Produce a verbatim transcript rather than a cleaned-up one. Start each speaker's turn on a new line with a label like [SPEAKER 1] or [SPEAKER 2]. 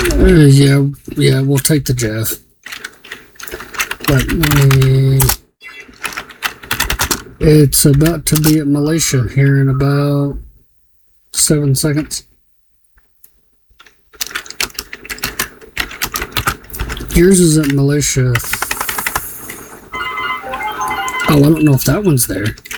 [SPEAKER 1] Uh, yeah, yeah, we'll take the Jeff. Let me... It's about to be at Malaysia here in about seven seconds. Yours is at Malaysia. Oh, I don't know if that one's there.